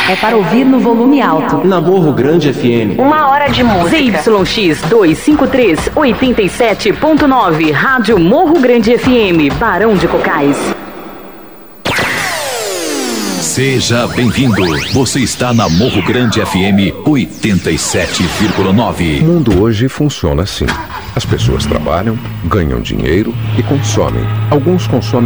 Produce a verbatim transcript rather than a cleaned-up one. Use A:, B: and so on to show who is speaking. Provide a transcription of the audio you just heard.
A: É para ouvir no volume alto.
B: Na Morro Grande F M.
C: Uma hora de música.
A: Z Y X duzentos e cinquenta e três, oitenta e sete ponto nove. Rádio Morro Grande F M. Barão de Cocais.
D: Seja bem-vindo. Você está na Morro Grande F M oitenta e sete vírgula nove.
E: O mundo hoje funciona assim. As pessoas trabalham, ganham dinheiro e consomem. Alguns consomem